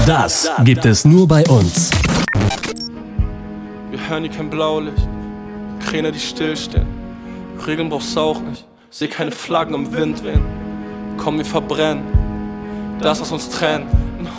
Das gibt es nur bei uns. Wir hören hier kein Blaulicht, Kräne, die stillstehen. Regeln brauchst du auch nicht, seh keine Flaggen im Wind wehen. Komm, wir verbrennen das, was uns trennt.